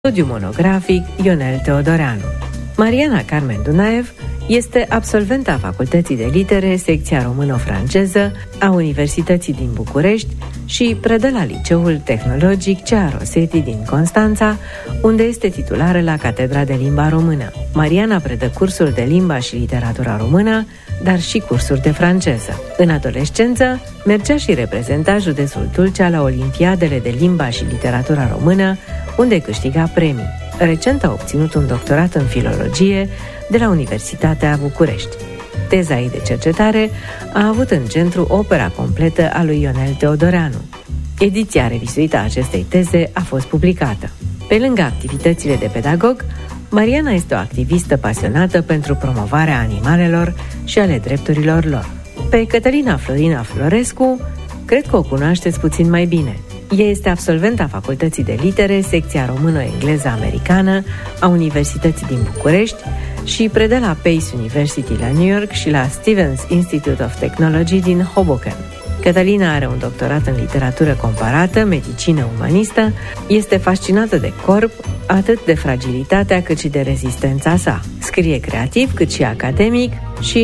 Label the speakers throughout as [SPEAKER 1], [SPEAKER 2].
[SPEAKER 1] Studiu monografic Ionel Teodoreanu. Mariana Carmen Dunaev este absolventa Facultății de Litere, secția româno-franceză a Universității din București și predă la Liceul Tehnologic C.A. Rosetti din Constanța, unde este titulară la Catedra de Limba Română. Mariana predă cursuri de limba și literatura română, dar și cursuri de franceză. În adolescență, mergea și reprezenta județul Tulcea la Olimpiadele de Limba și Literatura Română, unde câștiga premii. Recent a obținut un doctorat în filologie de la Universitatea București. Teza ei de cercetare a avut în centru opera completă a lui Ionel Teodoreanu. Ediția revizuită a acestei teze a fost publicată. Pe lângă activitățile de pedagog, Mariana este o activistă pasionată pentru promovarea animalelor și ale drepturilor lor. Pe Cătălina Florina Florescu, cred că o cunoașteți puțin mai bine. Ea este absolventa Facultății de Litere, secția română-engleză-americană a Universității din București și predă la Pace University la New York și la Stevens Institute of Technology din Hoboken. Cătălina are un doctorat în literatură comparată, medicină umanistă, este fascinată de corp, atât de fragilitatea cât și de rezistența sa. Scrie creativ cât și academic și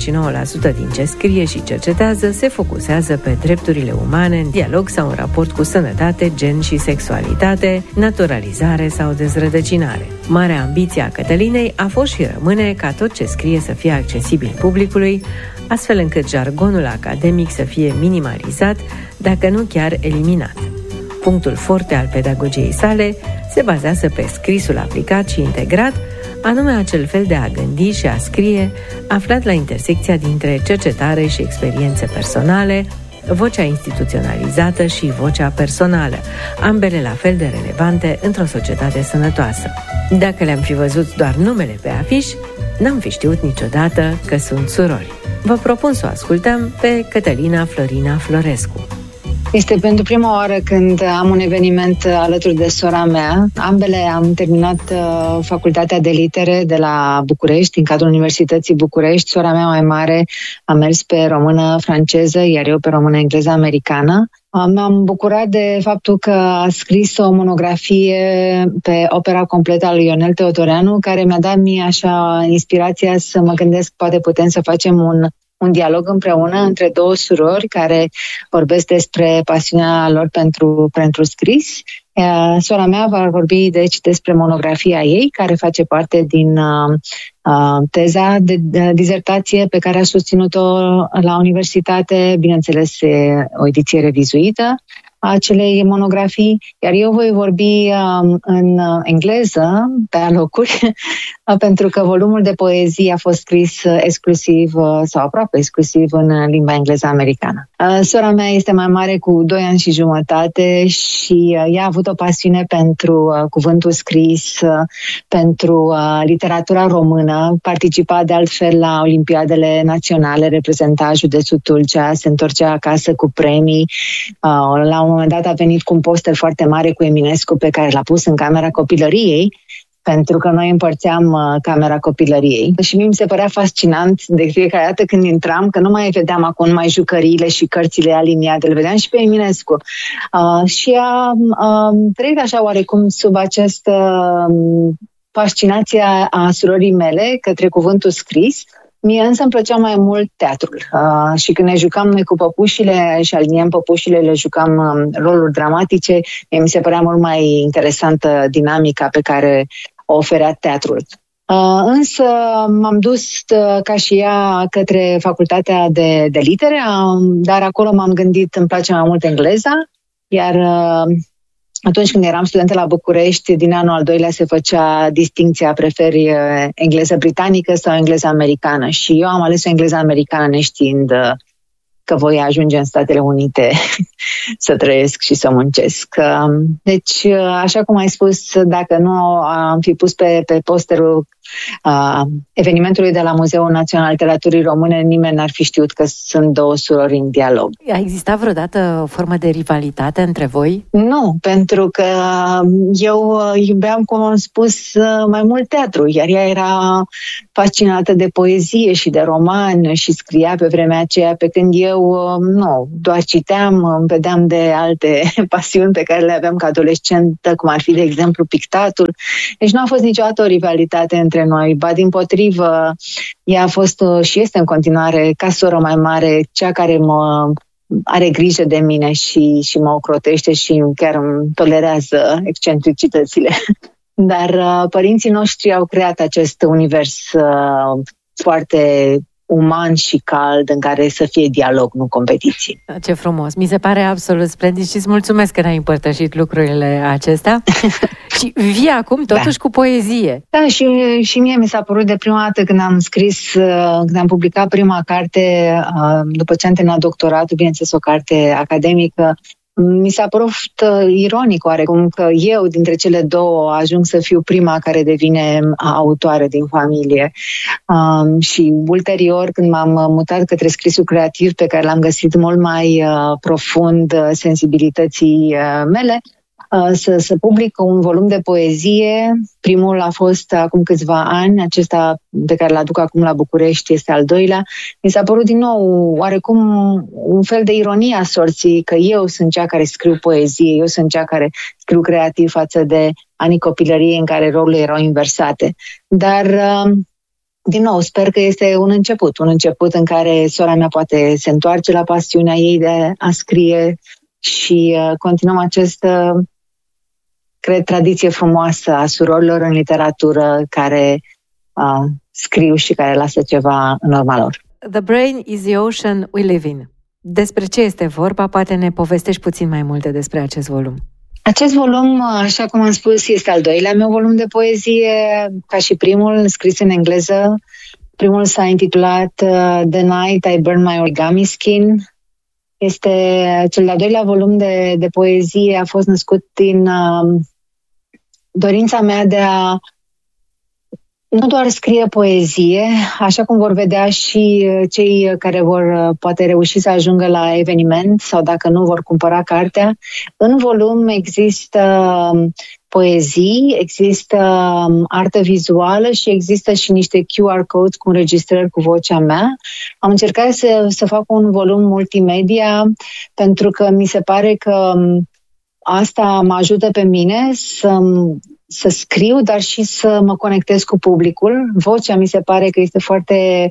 [SPEAKER 1] 99% din ce scrie și cercetează se focusează pe drepturile umane în dialog sau în raport cu sănătate, gen și sexualitate, naturalizare sau dezrădăcinare. Marea ambiție a Cătălinei a fost și rămâne ca tot ce scrie să fie accesibil publicului, astfel încât jargonul academic să fie minimalizat, dacă nu chiar eliminat. Punctul forte al pedagogiei sale se bazează pe scrisul aplicat și integrat, anume acel fel de a gândi și a scrie aflat la intersecția dintre cercetare și experiențe personale, vocea instituționalizată și vocea personală, ambele la fel de relevante într-o societate sănătoasă. Dacă le-am fi văzut doar numele pe afiș, n-am fi știut niciodată că sunt surori. Vă propun să o ascultăm pe Cătălina Florina Florescu.
[SPEAKER 2] Este pentru prima oară când am un eveniment alături de sora mea. Ambele am terminat Facultatea de Litere de la București, în cadrul Universității București. Sora mea mai mare a mers pe română-franceză, iar eu pe română-engleză-americană. M-am bucurat de faptul că a scris o monografie pe opera completă a lui Ionel Teodoreanu, care mi-a dat mie așa inspirația să mă gândesc, poate putem să facem un dialog împreună între două surori care vorbesc despre pasiunea lor pentru scris. Sora mea va vorbi deci despre monografia ei, care face parte din teza de dizertație pe care a susținut-o la universitate, bineînțeles o ediție revizuită a acelei monografii, iar eu voi vorbi în engleză, pe alocuri, pentru că volumul de poezii a fost scris exclusiv sau aproape exclusiv în limba engleză-americană. Sora mea este mai mare cu 2 ani și jumătate și ea a avut o pasiune pentru cuvântul scris, pentru literatura română, participa de altfel la Olimpiadele Naționale, reprezenta județul Tulcea, se întorcea acasă cu premii. La un moment dat a venit cu un poster foarte mare cu Eminescu pe care l-a pus în camera copilăriei, pentru că noi împărțeam camera copilăriei. Și mie mi se părea fascinant de fiecare dată când intram, că nu mai vedeam acum numai jucăriile și cărțile aliniate, le vedeam și pe Eminescu. Și a trăit așa oarecum sub această fascinație a surorii mele către cuvântul scris. Mie însă îmi plăcea mai mult teatrul și când ne jucam noi cu păpușile și aliniam păpușile, le jucam roluri dramatice, mi se părea mult mai interesantă dinamica pe care o oferea teatrul. Însă m-am dus ca și ea către Facultatea de Litere, dar acolo m-am gândit, îmi place mai mult engleza, iar atunci când eram studentă la București, din anul al 2-lea se făcea distincția, preferi engleză britanică sau engleză americană, și eu am ales o engleză americană neștiind că voi ajunge în Statele Unite să trăiesc și să muncesc. Deci, așa cum ai spus, dacă nu am fi pus pe posterul evenimentului de la Muzeul Național al Literaturii Române, nimeni n-ar fi știut că sunt două surori în dialog.
[SPEAKER 1] A existat vreodată o formă de rivalitate între voi?
[SPEAKER 2] Nu, pentru că eu iubeam, cum am spus, mai mult teatru, iar ea era fascinată de poezie și de roman și scria pe vremea aceea, pe când eu nu, doar citeam, îmi vedeam de alte pasiuni pe care le aveam ca adolescentă, cum ar fi, de exemplu, pictatul. Deci nu a fost niciodată o rivalitate între noi, ba dimpotrivă, ea a fost și este în continuare, ca soră mai mare, cea care mă are grijă de mine și mă ocrotește și chiar îmi tolerează excentricitățile. Dar părinții noștri au creat acest univers foarte uman și cald în care să fie dialog, nu competiție.
[SPEAKER 1] Ce frumos! Mi se pare absolut splendid și îți mulțumesc că ne-ai împărtășit lucrurile acestea. Și vii acum totuși cu poezie.
[SPEAKER 2] Da, și mie mi s-a părut de prima dată când am scris, când am publicat prima carte, după ce am terminat doctoratul, bineînțeles o carte academică, mi s-a părut ironic oarecum că eu, dintre cele două, ajung să fiu prima care devine autoare din familie. Și ulterior, când m-am mutat către scrisul creativ, pe care l-am găsit mult mai profund sensibilității mele, să public un volum de poezie. Primul a fost acum câțiva ani, acesta pe care l-aduc acum la București este al doilea. Mi s-a părut din nou oarecum un fel de ironie a sorții că eu sunt cea care scriu poezie, eu sunt cea care scriu creativ față de anii copilăriei în care rolurile erau inversate. Dar din nou, sper că este un început în care sora mea poate se întoarce la pasiunea ei de a scrie și continuăm această, cred, tradiție frumoasă a surorilor în literatură care scriu și care lasă ceva în urma lor.
[SPEAKER 1] The brain is the ocean we live in. Despre ce este vorba? Poate ne povestești puțin mai multe despre acest volum.
[SPEAKER 2] Acest volum, așa cum am spus, este al doilea meu volum de poezie, ca și primul, scris în engleză. Primul s-a intitulat The Night I Burned My Origami Skin. Este cel de-al doilea volum de poezie, a fost născut din dorința mea de a nu doar scrie poezie, așa cum vor vedea și cei care vor poate reuși să ajungă la eveniment sau dacă nu vor cumpăra cartea. În volum există poezii, există artă vizuală și există și niște QR codes cu înregistrări cu vocea mea. Am încercat să fac un volum multimedia pentru că mi se pare că asta mă ajută pe mine să scriu, dar și să mă conectez cu publicul. Vocea mi se pare că este foarte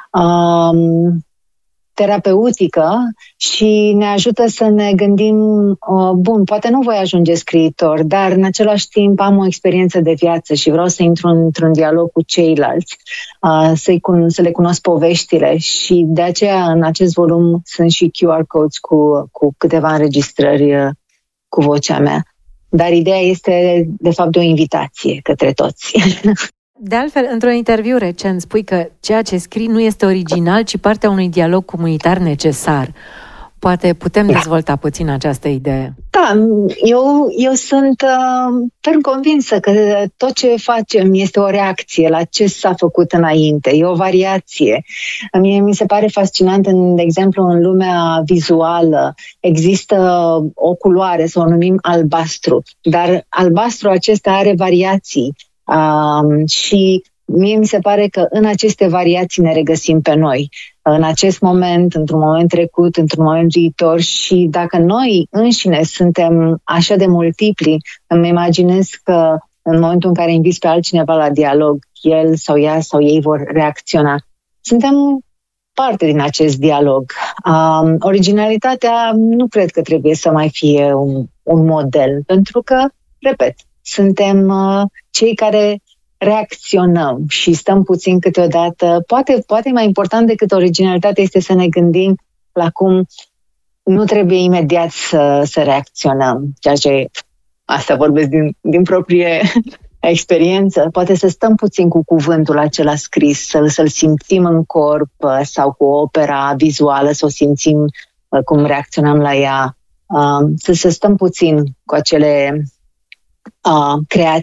[SPEAKER 2] terapeutică și ne ajută să ne gândim, bun, poate nu voi ajunge scriitor, dar în același timp am o experiență de viață și vreau să intru într-un dialog cu ceilalți, să le cunosc poveștile și de aceea în acest volum sunt și QR codes cu câteva înregistrări cu vocea mea. Dar ideea este, de fapt, o invitație către toți.
[SPEAKER 1] De altfel, într-un interviu recent spui că ceea ce scrii nu este original, ci partea unui dialog comunitar necesar. Poate putem dezvolta puțin această idee.
[SPEAKER 2] Da, eu sunt ferm convinsă că tot ce facem este o reacție la ce s-a făcut înainte, e o variație. Mie mi se pare fascinant, de exemplu, în lumea vizuală există o culoare, să o numim albastru, dar albastru acesta are variații și mie mi se pare că în aceste variații ne regăsim pe noi. În acest moment, într-un moment trecut, într-un moment viitor și dacă noi înșine suntem așa de multipli, îmi imaginez că în momentul în care inviți pe altcineva la dialog, el sau ea sau ei vor reacționa. Suntem parte din acest dialog. Originalitatea nu cred că trebuie să mai fie un model, pentru că, repet, suntem cei care reacționăm și stăm puțin câteodată. Poate mai important decât originalitatea este să ne gândim la cum nu trebuie imediat să reacționăm, ceea ce asta vorbesc din proprie experiență. Poate să stăm puțin cu cuvântul acela scris, să-l simțim în corp sau cu opera vizuală, să o simțim cum reacționăm la ea, să stăm puțin cu acele creații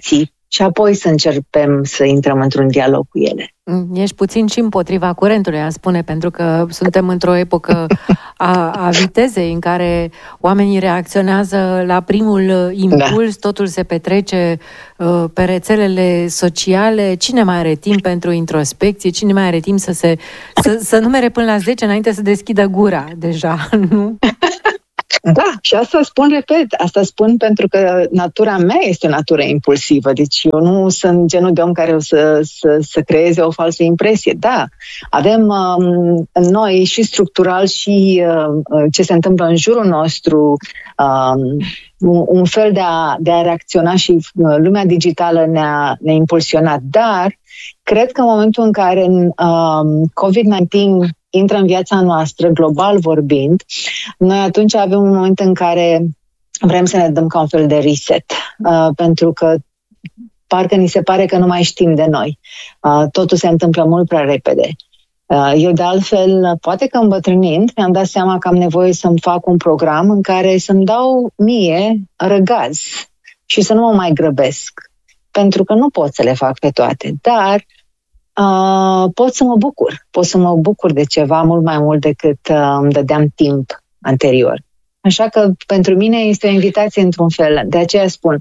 [SPEAKER 2] și apoi să începem să intrăm într-un dialog cu ele.
[SPEAKER 1] Ești puțin și împotriva curentului, aș spune, pentru că suntem într-o epocă a vitezei în care oamenii reacționează la primul impuls, totul se petrece pe rețelele sociale. Cine mai are timp pentru introspecție? Cine mai are timp să numere până la 10 înainte să deschidă gura deja, nu?
[SPEAKER 2] Da, și asta spun pentru că natura mea este o natură impulsivă, deci eu nu sunt genul de om care o să creeze o falsă impresie. Da, avem în noi și structural și ce se întâmplă în jurul nostru, un fel de a reacționa și lumea digitală ne-a impulsionat, dar cred că în momentul în care COVID-19 intră în viața noastră, global vorbind, noi atunci avem un moment în care vrem să ne dăm ca un fel de reset, pentru că parcă ni se pare că nu mai știm de noi. Totul se întâmplă mult prea repede. Eu, de altfel, poate că îmbătrânind, mi-am dat seama că am nevoie să-mi fac un program în care să-mi dau mie răgaz și să nu mă mai grăbesc, pentru că nu pot să le fac pe toate, dar pot să mă bucur de ceva mult mai mult decât îmi dădeam timp anterior. Așa că pentru mine este o invitație într-un fel, de aceea spun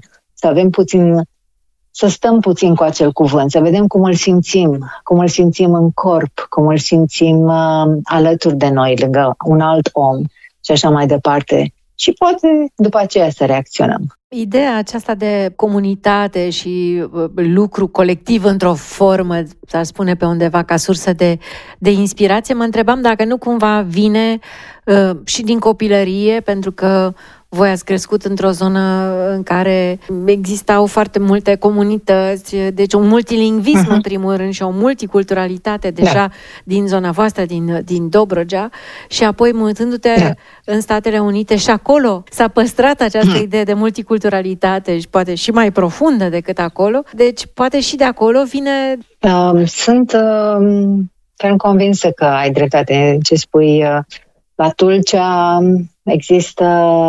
[SPEAKER 2] să stăm puțin cu acel cuvânt, să vedem cum îl simțim în corp, cum îl simțim alături de noi, lângă un alt om și așa mai departe. Și poate după aceea să reacționăm.
[SPEAKER 1] Ideea aceasta de comunitate și lucru colectiv într-o formă, s-ar spune pe undeva, ca sursă de inspirație, mă întrebam dacă nu cumva vine și din copilărie, pentru că voi ați crescut într-o zonă în care existau foarte multe comunități, deci un multilingvism în primul rând și o multiculturalitate deja din zona voastră, din Dobrogea, și apoi mutându-te în Statele Unite și acolo s-a păstrat această idee de multiculturalitate și poate și mai profundă decât acolo, deci poate și de acolo vine...
[SPEAKER 2] Sunt ferm convinsă că ai dreptate ce spui. La Tulcea există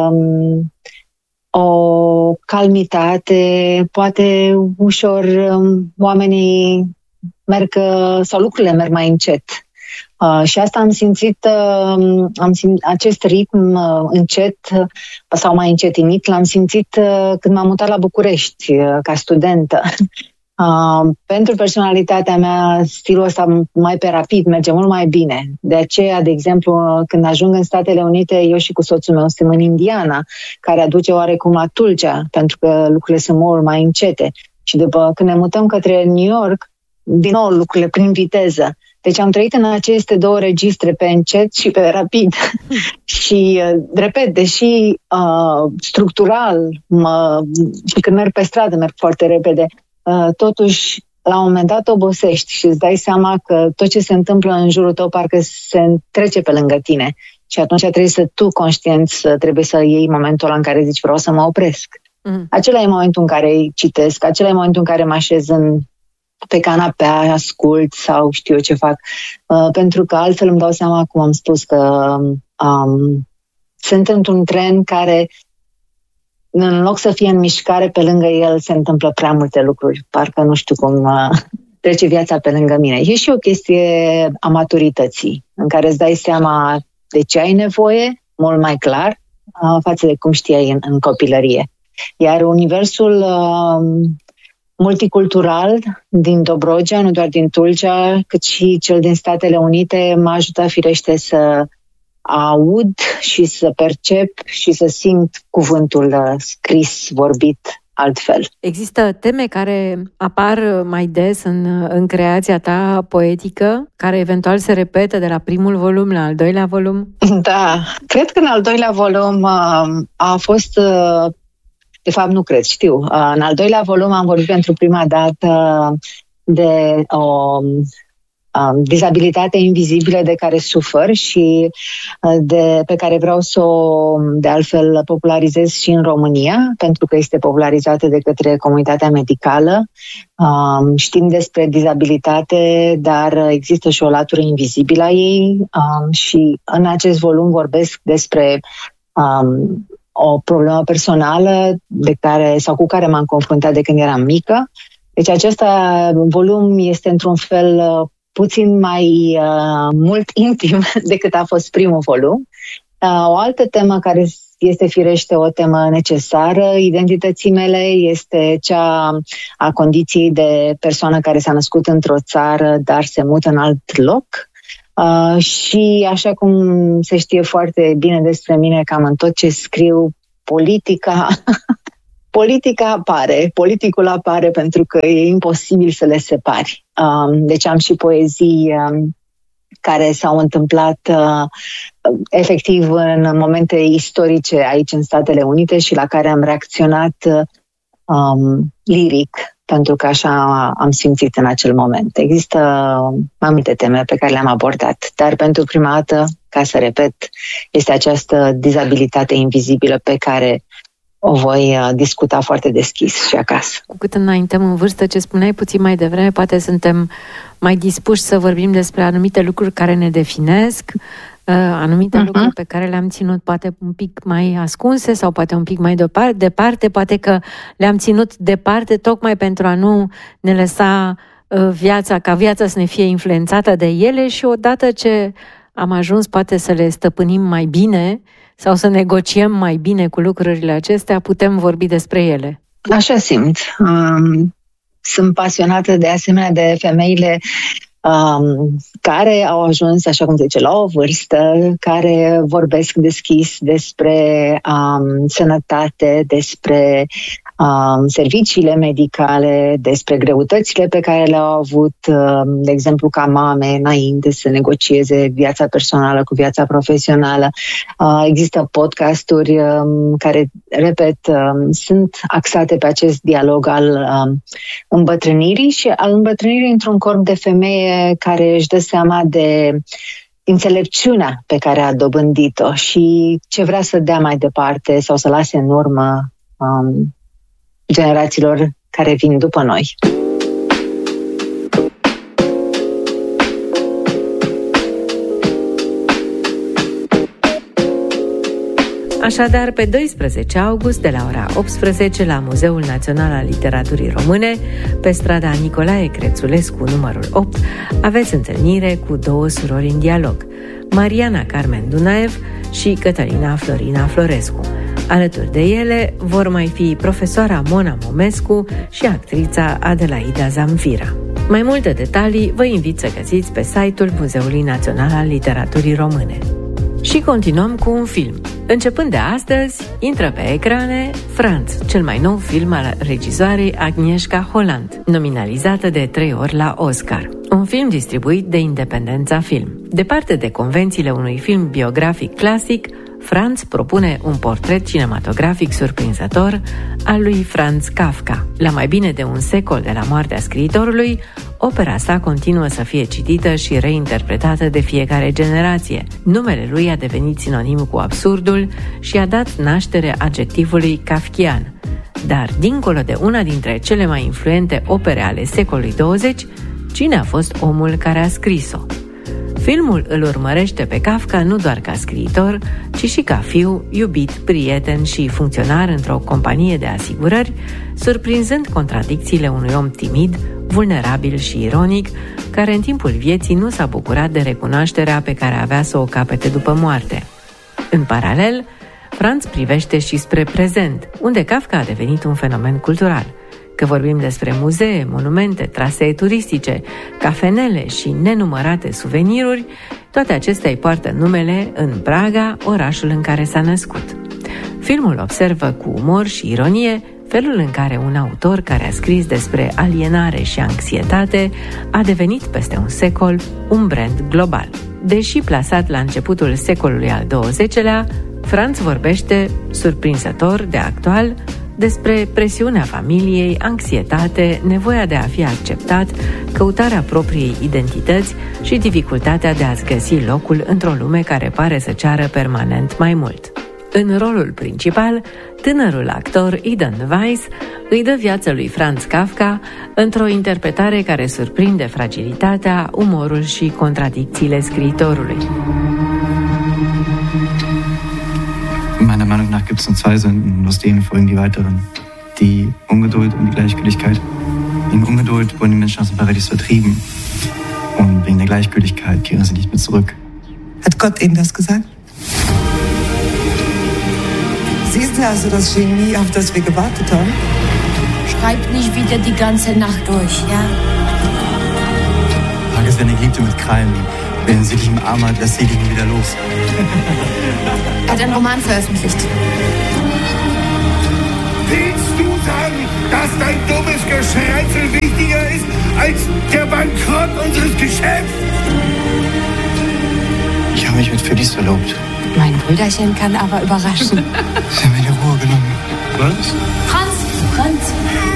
[SPEAKER 2] o calmitate, poate ușor oamenii merg sau lucrurile merg mai încet. Și asta am simțit acest ritm încet sau mai încetinit, l-am simțit când m-am mutat la București ca studentă. Pentru personalitatea mea, stilul ăsta mai pe rapid merge mult mai bine. De aceea, de exemplu, când ajung în Statele Unite, eu și cu soțul meu suntem în Indiana, care aduce oarecum la Tulcea, pentru că lucrurile sunt mult mai încete. Și după când ne mutăm către New York, din nou lucrurile prin viteză. Deci am trăit în aceste două registre, pe încet și pe rapid. Și, repet, deși structural și când merg pe stradă merg foarte repede, totuși, la un moment dat obosești și îți dai seama că tot ce se întâmplă în jurul tău parcă se trece pe lângă tine. Și atunci trebuie să iei momentul ăla în care zici vreau să mă opresc. Acela e momentul în care citesc, acela e momentul în care mă așez pe canapea, ascult sau știu eu ce fac. Pentru că altfel îmi dau seama, cum am spus, că sunt într-un tren care, în loc să fie în mișcare, pe lângă el se întâmplă prea multe lucruri. Parcă nu știu cum trece viața pe lângă mine. E și o chestie a maturității, în care îți dai seama de ce ai nevoie, mult mai clar, față de cum știai în copilărie. Iar universul multicultural din Dobrogea, nu doar din Tulcea, cât și cel din Statele Unite, m-a ajutat firește să aud și să percep și să simt cuvântul scris, vorbit altfel.
[SPEAKER 1] Există teme care apar mai des în creația ta poetică, care eventual se repetă de la primul volum la al doilea volum?
[SPEAKER 2] Da, cred că în al doilea volum a fost... De fapt, nu cred, știu. În al doilea volum am vorbit pentru prima dată de o dizabilitate invizibilă de care sufăr și pe care vreau să o, de altfel, popularizez și în România, pentru că este popularizată de către comunitatea medicală. Știm despre dizabilitate, dar există și o latură invizibilă a ei și în acest volum vorbesc despre o problemă personală cu care m-am confruntat de când eram mică Deci acest volum este într-un fel puțin mai mult intim decât a fost primul volum. O altă temă care este firește o temă necesară identității mele este cea a condiției de persoană care s-a născut într-o țară, dar se mută în alt loc. Și așa cum se știe foarte bine despre mine, cam în tot ce scriu, politicul apare pentru că e imposibil să le separi. Deci am și poezii care s-au întâmplat efectiv în momente istorice aici în Statele Unite și la care am reacționat liric, pentru că așa am simțit în acel moment. Există mai multe teme pe care le-am abordat, dar pentru prima dată, ca să repet, este această dizabilitate invizibilă pe care o voi discuta foarte deschis și acasă.
[SPEAKER 1] Cu cât înaintăm în vârstă, ce spuneai puțin mai devreme, poate suntem mai dispuși să vorbim despre anumite lucruri care ne definesc, anumite lucruri pe care le-am ținut poate un pic mai ascunse sau poate un pic mai departe, poate că le-am ținut departe tocmai pentru a nu ne lăsa ca viața să ne fie influențată de ele și odată ce am ajuns poate să le stăpânim mai bine sau să negociem mai bine cu lucrurile acestea, putem vorbi despre ele.
[SPEAKER 2] Așa simt. Sunt pasionată de asemenea de femeile care au ajuns, așa cum se zice, la o vârstă, care vorbesc deschis despre sănătate, despre serviciile medicale, despre greutățile pe care le-au avut, de exemplu, ca mame, înainte să negocieze viața personală cu viața profesională. Există podcasturi care, repet, sunt axate pe acest dialog al îmbătrânirii și al îmbătrânirii într-un corp de femeie care își dă seama de înțelepciunea pe care a dobândit-o și ce vrea să dea mai departe sau să lase în urmă generațiilor care vin după noi.
[SPEAKER 1] Așadar, pe 12 august, de la ora 18, la Muzeul Național al Literaturii Române, pe strada Nicolae Crețulescu, numărul 8, aveți întâlnire cu două surori în dialog, Mariana Carmen Dunaev și Cătălina Florina Florescu. Alături de ele vor mai fi profesoara Mona Momescu și actrița Adelaida Zamfira. Mai multe detalii vă invit să găsiți pe site-ul Muzeului Național al Literaturii Române. Și continuăm cu un film. Începând de astăzi, intră pe ecrane Franz, cel mai nou film al regizoarei Agnieszka Holland, nominalizată de 3 ori la Oscar. Un film distribuit de Independența Film. Departe de convențiile unui film biografic clasic, Franz propune un portret cinematografic surprinzător al lui Franz Kafka. La mai bine de un secol de la moartea scriitorului, opera sa continuă să fie citită și reinterpretată de fiecare generație. Numele lui a devenit sinonim cu absurdul și a dat naștere adjectivului kafkian. Dar, dincolo de una dintre cele mai influente opere ale secolului 20, cine a fost omul care a scris-o? Filmul îl urmărește pe Kafka nu doar ca scriitor, ci și ca fiu, iubit, prieten și funcționar într-o companie de asigurări, surprinzând contradicțiile unui om timid, vulnerabil și ironic, care în timpul vieții nu s-a bucurat de recunoașterea pe care avea să o capete după moarte. În paralel, Franz privește și spre prezent, unde Kafka a devenit un fenomen cultural. Că vorbim despre muzee, monumente, trasee turistice, cafenele și nenumărate suveniruri, toate acestea îi poartă numele în Praga, orașul în care s-a născut. Filmul observă cu umor și ironie felul în care un autor care a scris despre alienare și anxietate a devenit peste un secol un brand global. Deși plasat la începutul secolului al XX-lea, Franz vorbește, surprinzător de actual, despre presiunea familiei, anxietate, nevoia de a fi acceptat, căutarea propriei identități și dificultatea de a-ți găsi locul într-o lume care pare să ceară permanent mai mult. În rolul principal, tânărul actor Eden Weiss îi dă viață lui Franz Kafka într-o interpretare care surprinde fragilitatea, umorul și contradicțiile scriitorului.
[SPEAKER 3] Meiner Meinung nach gibt es nur 2 Sünden, aus denen folgen die weiteren. Die Ungeduld und die Gleichgültigkeit. Wegen Ungeduld wurden die Menschen aus dem Paradies vertrieben. Und wegen der Gleichgültigkeit kehren sie nicht mehr zurück.
[SPEAKER 4] Hat Gott Ihnen das gesagt? Sie sind also das Genie, auf das wir gewartet haben?
[SPEAKER 5] Schreibt nicht wieder die ganze Nacht durch, ja?
[SPEAKER 3] Frage ist, wenn eine Geliebte mit Krallen, wenn sie dich im Arm hat, lässt sie dich nie wieder los.
[SPEAKER 5] Er hat einen Roman veröffentlicht.
[SPEAKER 6] Willst du sagen, dass dein dummes Geschränzel wichtiger ist als der Bankrott unseres Geschäfts?
[SPEAKER 3] Ich habe mich mit Felice verlobt.
[SPEAKER 5] Mein Brüderchen kann aber überraschen.
[SPEAKER 3] Sie haben mir die Ruhe genommen. Was?
[SPEAKER 5] Franz!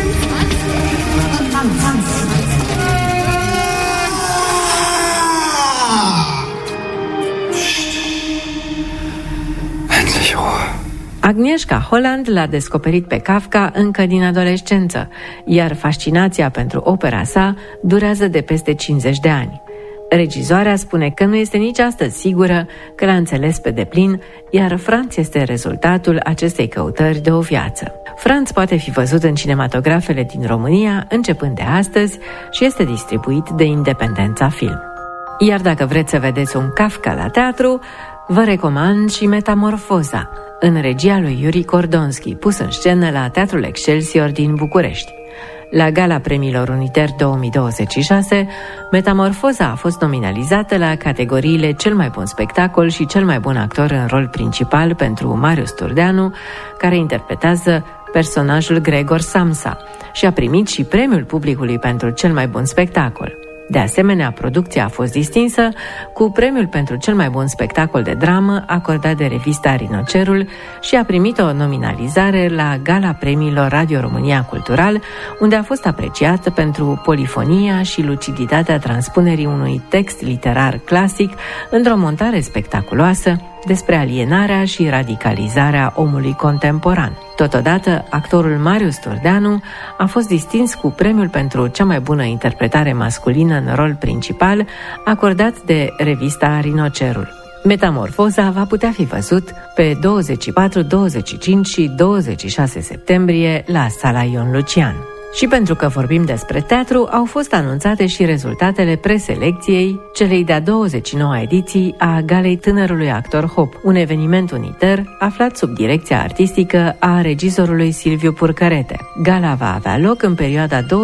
[SPEAKER 3] Endlich Ruhe.
[SPEAKER 1] Agnieszka Holland l-a descoperit pe Kafka încă din adolescență, iar fascinația pentru opera sa durează de peste 50 de ani. Regizoarea spune că nu este nici astăzi sigură că l-a înțeles pe deplin, iar Franz este rezultatul acestei căutări de o viață. Franz poate fi văzut în cinematografele din România începând de astăzi și este distribuit de Independența Film. Iar dacă vreți să vedeți un Kafka la teatru, vă recomand și Metamorfoza, în regia lui Yuri Cordonski, pus în scenă la Teatrul Excelsior din București. La Gala Premiilor Uniter 2026, Metamorfoza a fost nominalizată la categoriile Cel mai bun spectacol și Cel mai bun actor în rol principal pentru Marius Turdeanu, care interpretează personajul Gregor Samsa, și a primit și premiul publicului pentru Cel mai bun spectacol. De asemenea, producția a fost distinsă cu premiul pentru cel mai bun spectacol de dramă acordat de revista Rinocerul și a primit o nominalizare la Gala Premiilor Radio România Cultural, unde a fost apreciată pentru polifonia și luciditatea transpunerii unui text literar clasic într-o montare spectaculoasă despre alienarea și radicalizarea omului contemporan. Totodată, actorul Marius Turdeanu a fost distins cu premiul pentru cea mai bună interpretare masculină în rol principal, acordat de revista Rinocerul. Metamorfoza va putea fi văzut pe 24, 25 și 26 septembrie la Sala Ion Lucian. Și pentru că vorbim despre teatru, au fost anunțate și rezultatele preselecției celei de-a 29-a ediții a Galei Tânărului Actor Hop, un eveniment uniter aflat sub direcția artistică a regizorului Silviu Purcărete. Gala va avea loc în perioada 27-30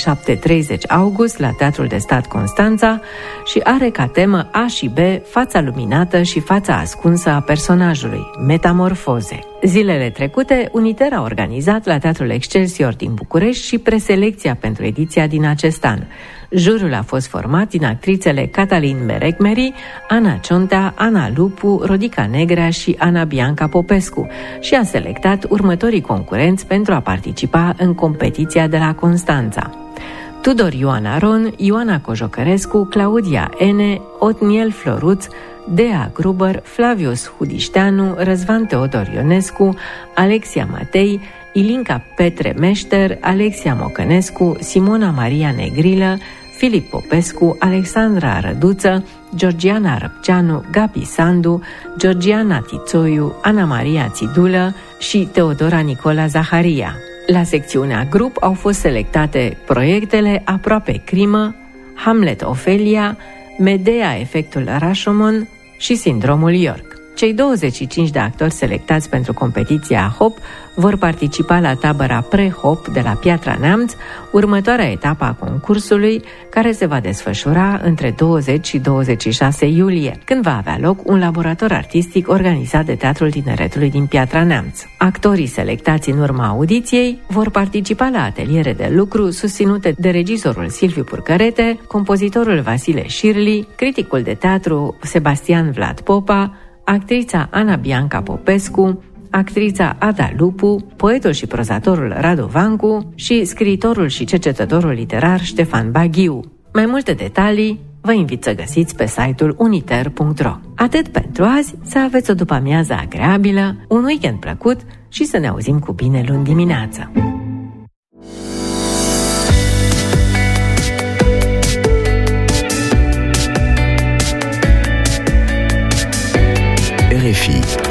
[SPEAKER 1] august la Teatrul de Stat Constanța și are ca temă A și B fața luminată și fața ascunsă a personajului, metamorfoze. Zilele trecute, Uniter a organizat la Teatrul Excelsior din București și preselecția pentru ediția din acest an. Juriul a fost format din actrițele Catalin Merecmeri, Ana Ciontea, Ana Lupu, Rodica Negrea și Ana Bianca Popescu și a selectat următorii concurenți pentru a participa în competiția de la Constanța: Tudor Ioan Aron, Ioana Cojocărescu, Claudia Ene, Otniel Floruț, Dea Gruber, Flavius Hudișteanu, Răzvan Teodor Ionescu, Alexia Matei, Ilinca Petre Meșter, Alexia Mocănescu, Simona Maria Negrilă, Filip Popescu, Alexandra Răduță, Georgiana Răpceanu, Gabi Sandu, Georgiana Tițoiu, Ana Maria Țidulă și Teodora Nicola Zaharia. La secțiunea grup au fost selectate proiectele Aproape Crimă, Hamlet Ofelia, Medea Efectul Rashomon și Sindromul York. Cei 25 de actori selectați pentru competiția HOP vor participa la tabăra pre-HOP de la Piatra Neamț, următoarea etapă a concursului, care se va desfășura între 20 și 26 iulie, când va avea loc un laborator artistic organizat de Teatrul Tineretului din Piatra Neamț. Actorii selectați în urma audiției vor participa la ateliere de lucru susținute de regizorul Silviu Purcărete, compozitorul Vasile Șirli, criticul de teatru Sebastian Vlad Popa, actrița Ana Bianca Popescu, actrița Ada Lupu, poetul și prozatorul Radu Vancu și scriitorul și cercetătorul literar Ștefan Baghiu. Mai multe detalii vă invit să găsiți pe site-ul uniter.ro. Atât pentru azi, să aveți o după-amiază agreabilă, un weekend plăcut și să ne auzim cu bine luni dimineață.
[SPEAKER 7] RFI